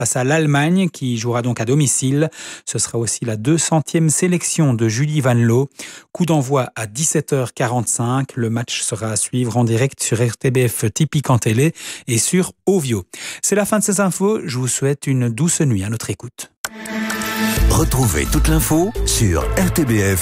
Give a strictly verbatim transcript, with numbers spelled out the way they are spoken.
face à l'Allemagne qui jouera donc à domicile. Ce sera aussi la deux centième sélection de Julie Van Loo. Coup d'envoi à dix-sept heures quarante-cinq. Le match sera à suivre en direct sur R T B F Tipic en télé et sur Ovio. C'est la fin de ces infos. Je vous souhaite une douce nuit à notre écoute. Retrouvez toute l'info sur R T B F.